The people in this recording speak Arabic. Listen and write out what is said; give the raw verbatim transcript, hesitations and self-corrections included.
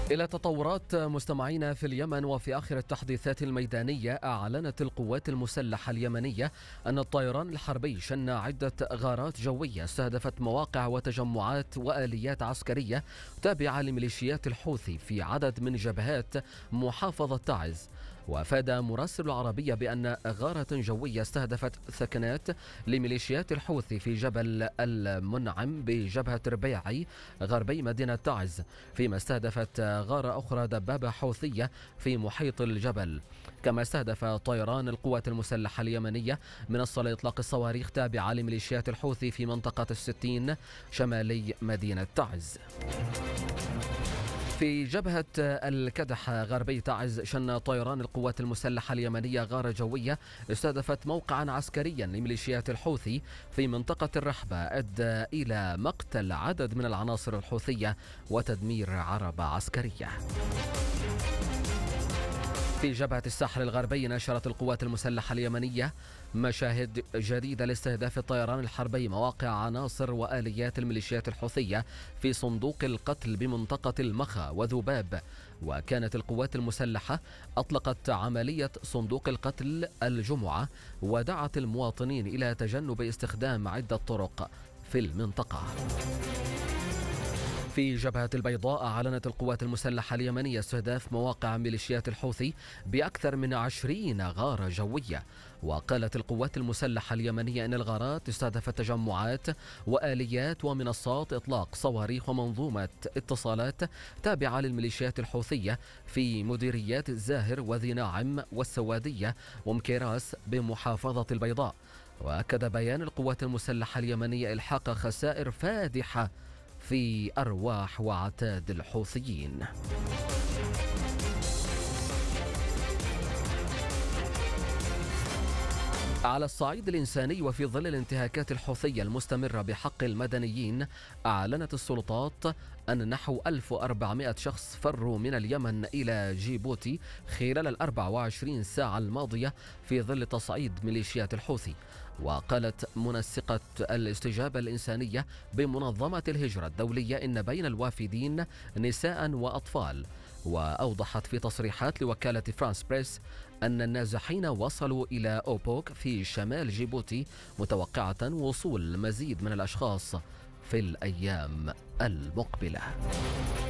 إلى تطورات مستمعينا في اليمن. وفي آخر التحديثات الميدانية أعلنت القوات المسلحة اليمنية أن الطيران الحربي شن عدة غارات جوية استهدفت مواقع وتجمعات وآليات عسكرية تابعة لميليشيات الحوثي في عدد من جبهات محافظة تعز. وأفاد مراسل العربية بأن غارة جوية استهدفت ثكنات لميليشيات الحوثي في جبل المنعم بجبهة ربيعي غربي مدينة تعز، فيما استهدفت غارة أخرى دبابة حوثية في محيط الجبل. كما استهدف طيران القوات المسلحة اليمنية منصة لإطلاق الصواريخ تابعة لميليشيات الحوثي في منطقة الستين شمالي مدينة تعز. في جبهة الكدح غربي تعز شن طيران القوات المسلحة اليمنية غارة جوية استهدفت موقعا عسكريا لميليشيات الحوثي في منطقة الرحبة أدى إلى مقتل عدد من العناصر الحوثية وتدمير عربة عسكرية. في جبهة الساحل الغربي نشرت القوات المسلحة اليمنية مشاهد جديدة لاستهداف الطيران الحربي مواقع عناصر وآليات الميليشيات الحوثية في صندوق القتل بمنطقة المخا وذباب. وكانت القوات المسلحة أطلقت عملية صندوق القتل الجمعة ودعت المواطنين إلى تجنب استخدام عدة طرق في المنطقة. في جبهة البيضاء أعلنت القوات المسلحة اليمنية استهداف مواقع ميليشيات الحوثي بأكثر من عشرين غارة جوية. وقالت القوات المسلحة اليمنية أن الغارات استهدفت تجمعات وآليات ومنصات إطلاق صواريخ ومنظومة اتصالات تابعة للميليشيات الحوثية في مديريات الزاهر وذي ناعم والسوادية ومكيراس بمحافظة البيضاء. وأكد بيان القوات المسلحة اليمنية إلحاق خسائر فادحة في أرواح وعتاد الحوثيين. على الصعيد الإنساني وفي ظل الانتهاكات الحوثية المستمرة بحق المدنيين، أعلنت السلطات أن نحو ألف وأربعمائة شخص فروا من اليمن إلى جيبوتي خلال الأربع وعشرين ساعة الماضية في ظل تصعيد ميليشيات الحوثي. وقالت منسقة الاستجابة الإنسانية بمنظمة الهجرة الدولية إن بين الوافدين نساء وأطفال. وأوضحت في تصريحات لوكالة فرانس بريس أن النازحين وصلوا إلى أوبوك في شمال جيبوتي متوقعة وصول مزيد من الأشخاص في الأيام المقبلة.